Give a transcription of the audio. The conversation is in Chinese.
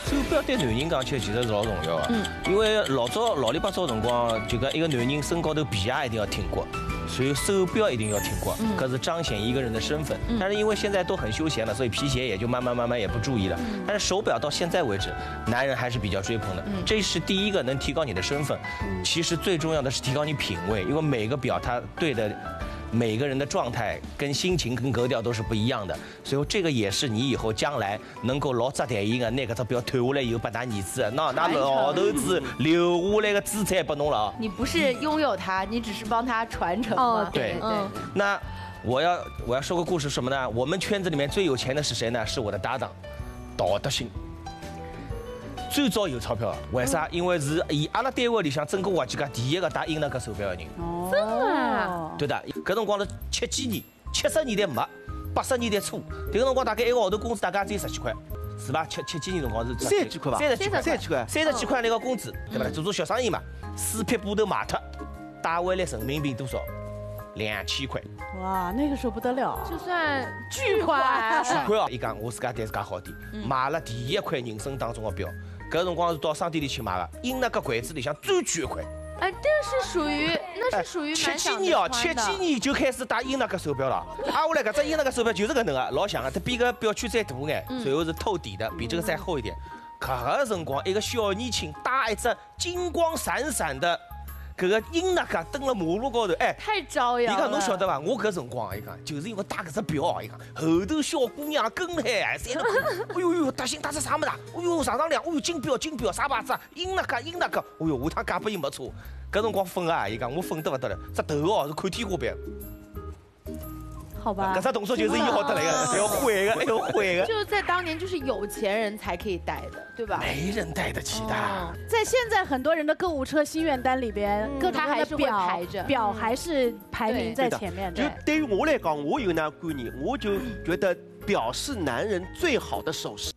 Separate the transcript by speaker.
Speaker 1: 手表对男人讲起其实是老重要的，因为老早老里八早辰光，就讲一个男人身高头皮鞋一定要挺过。所以手表一定要挺过，可是彰显一个人的身份。但是因为现在都很休闲了，所以皮鞋也就慢慢也不注意了。但是手表到现在为止，男人还是比较追捧的。这是第一个能提高你的身份。其实最重要的是提高你品味，因为每个表它对的。每个人的状态、跟心情、跟格调都是不一样的，所以这个也是你以后将来能够老扎电影的那个只表偷下来以后把他儿子，那老头子留下来的资产不弄了啊。
Speaker 2: 你不是拥有它，你只是帮他传承吗？
Speaker 1: 对，那我要说个故事什么呢？我们圈子里面最有钱的是谁呢？是我的搭档，道德兴。最早有钞票，为啥？因为是以阿拉单位里向整个滑稽界第一个戴英纳格手表的人。
Speaker 2: 真的啊？
Speaker 1: 对的，搿辰光是70年，70年代末，80年代初，迭个辰光大概一个号头工资大概只有10几块，是吧？七几年辰光是
Speaker 3: 30几块吧
Speaker 1: ，30几块那个工资，对吧？做小生意嘛，4匹布头卖脱，带回来人民币多少？2000块。
Speaker 4: 哇，那个时候不得了，
Speaker 2: 就算巨款。
Speaker 1: 巨款哦！伊讲我自家对自家好点，买了第一块人生当中的表。搿辰光是到商店里去买的，英那个柜子里向最贵一块。
Speaker 2: 哎，那是属于
Speaker 1: 70年哦，70年就开始戴英那个手表了。挨下来搿只英那个手表就是搿能个，老响的，它比个表圈再大眼，随后是透底的，比这个再厚一点。搿个辰光一个小年轻戴一只金光闪闪的。搿个英那个登了马路高头，哎，
Speaker 2: 太招摇了。
Speaker 1: 伊讲侬晓得伐？我搿辰光，伊讲就是因为戴搿只表，伊讲后头小姑娘跟海，侪了看，哎呦，德行戴只啥么子？哎呦，上亮，哎呦，金表，啥牌子？英那个，哎呦，下趟嫁拨伊没错。搿辰光分啊，伊讲我分得勿得了，只头哦是看天花板。
Speaker 4: 好吧，
Speaker 1: 搿只动作就是伊学得来的，要会的。
Speaker 2: 就是在当年，就是有钱人才可以戴的，对吧？
Speaker 1: 没人戴得起的。
Speaker 4: 在现在很多人的购物车心愿单里边，各种各样的表还是排名在前面的。
Speaker 3: 就对于我来讲，我有那观念，我就觉得表是男人最好的首饰。